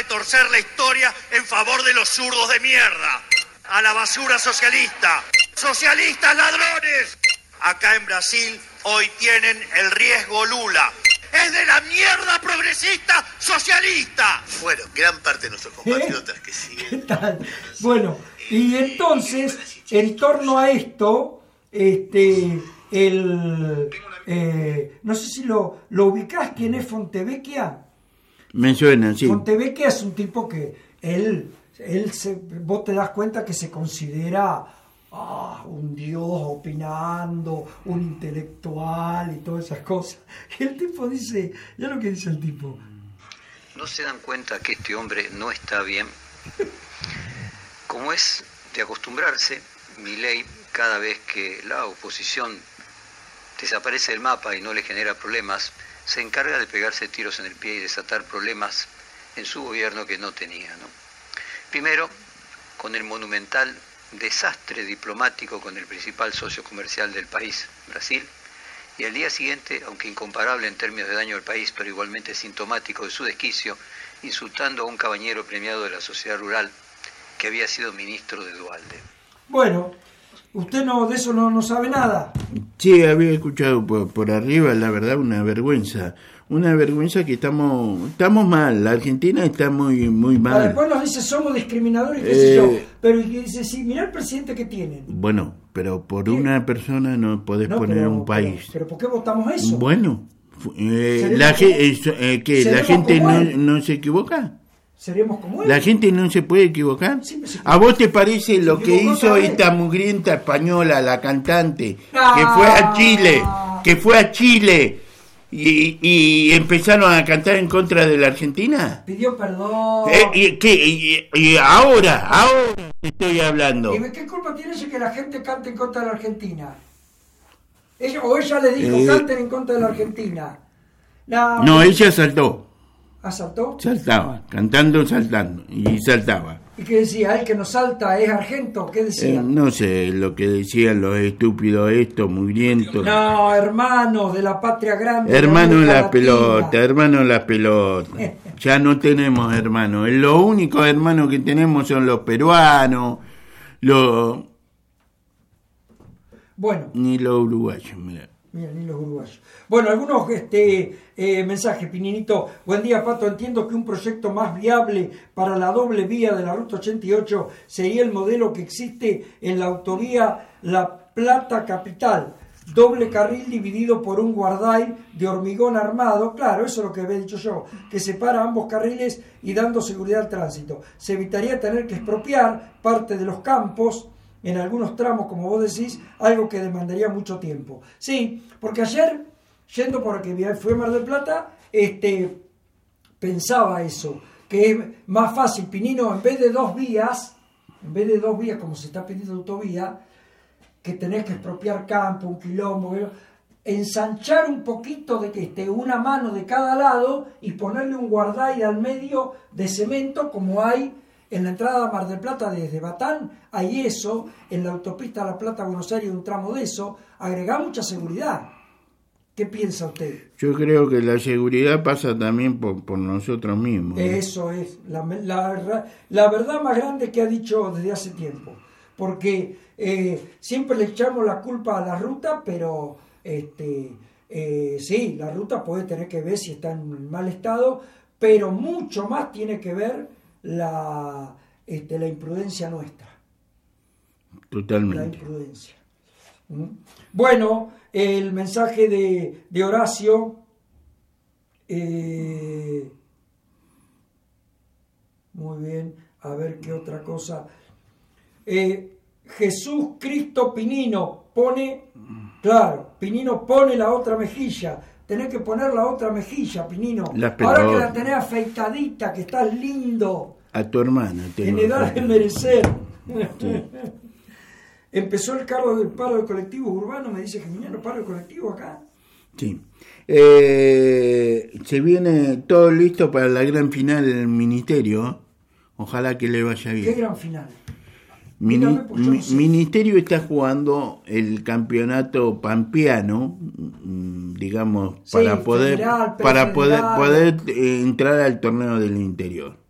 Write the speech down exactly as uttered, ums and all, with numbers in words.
torcer la historia en favor de los zurdos de mierda. A la basura socialista. ¡Socialistas ladrones! Acá en Brasil hoy tienen el riesgo Lula. ¡Es de la mierda progresista socialista! Bueno, gran parte de nuestros compatriotas ¿Eh? que siguen. ¿Qué tal? Bueno, y entonces, en torno a esto, este, el, eh, no sé si lo, lo ubicás, ¿quién es Fontevecchia? Me suena, sí. Fontevecchia es un tipo que él, él se, vos te das cuenta que se considera ah, un dios opinando, un intelectual y todas esas cosas. Y el tipo dice, ya lo que dice el tipo. ¿No se dan cuenta que este hombre no está bien? Como es de acostumbrarse, Milei, cada vez que la oposición desaparece del mapa y no le genera problemas, se encarga de pegarse tiros en el pie y desatar problemas en su gobierno que no tenía, ¿no? Primero, con el monumental desastre diplomático con el principal socio comercial del país, Brasil, y al día siguiente, aunque incomparable en términos de daño al país, pero igualmente sintomático de su desquicio, insultando a un caballero premiado de la sociedad rural que había sido ministro de Duhalde. Bueno, usted no de eso no, no sabe nada. Sí, había escuchado por, por arriba, la verdad, una vergüenza. Una vergüenza que estamos estamos mal. La Argentina está muy muy mal. Después nos dice somos discriminadores, qué sé eh, yo. Pero dice, sí, mirá el presidente que tienen. Bueno, pero por ¿Qué? Una persona no podés no, poner pero, un país. Pero, pero ¿por qué votamos eso? Bueno, eh, la, como, eh, ¿qué? ¿La gente no, no se equivoca? ¿Seremos como él? ¿La gente no se puede equivocar? Sí, ¿A vos te parece lo que hizo esta mugrienta española, la cantante, ah, que fue a Chile, que fue a Chile y, y empezaron a cantar en contra de la Argentina? Pidió perdón. ¿Eh? ¿Y qué? Y, y ahora, ahora estoy hablando. ¿Y qué culpa tiene ella que la gente cante en contra de la Argentina? Ella, o ella le dijo, eh, canten en contra de la Argentina. No, no pero... ella saltó. ¿Asaltó? Saltaba, cantando, saltando, y saltaba. ¿Y qué decía? ¿El que no salta es argento? ¿Qué decía? Eh, no sé, lo que decían los estúpidos estos, mugrientos. No, hermanos de la patria grande. Hermanos de la pelota, hermanos la pelota. Ya no tenemos hermanos. Los únicos hermanos que tenemos son los peruanos, los... Bueno. Ni los uruguayos, mirá. Mira, ni los uruguayos. Bueno, algunos este, eh, mensajes, Pininito. Buen día, Pato. Entiendo que un proyecto más viable para la doble vía de la Ruta ochenta y ocho sería el modelo que existe en la autovía La Plata Capital. Doble carril dividido por un guarday de hormigón armado. Claro, eso es lo que había dicho yo. Que separa ambos carriles y dando seguridad al tránsito. Se evitaría tener que expropiar parte de los campos en algunos tramos, como vos decís, algo que demandaría mucho tiempo. Sí, porque ayer, yendo por aquí, fui a Mar del Plata, este, pensaba eso, que es más fácil, Pinino, en vez de dos vías, en vez de dos vías, como se está pidiendo autovía, que tenés que expropiar campo, un quilombo, ensanchar un poquito de que esté una mano de cada lado y ponerle un guarday al medio de cemento, como hay en la entrada a Mar del Plata desde Batán, hay eso, en la autopista La Plata-Buenos Aires un tramo de eso, agregar mucha seguridad. ¿Qué piensa usted? Yo creo que la seguridad pasa también por, por nosotros mismos. ¿eh? Eso es, la, la, la verdad más grande que ha dicho desde hace tiempo, porque eh, siempre le echamos la culpa a la ruta, pero este, eh, sí, la ruta puede tener que ver si está en mal estado, pero mucho más tiene que ver la, este, la imprudencia nuestra. Totalmente. La imprudencia. ¿Mm? Bueno, el mensaje de, de Horacio. Eh, muy bien, a ver qué otra cosa. Eh, Jesús Cristo Pinino pone, claro, Pinino pone la otra mejilla. Tenés que poner la otra mejilla, Pinino. Ahora que la tenés afeitadita, que estás lindo. A tu hermana. En edad de merecer. Sí. Empezó el cargo del paro de colectivos urbanos, me dice Geminiano, paro de colectivos acá. Sí. Eh, se viene todo listo para la gran final del ministerio. Ojalá que le vaya bien. ¿Qué gran final? Mini, mi, Ministerio está jugando el campeonato pampeano, digamos, sí, para poder federal, para poder poder entrar al torneo del interior.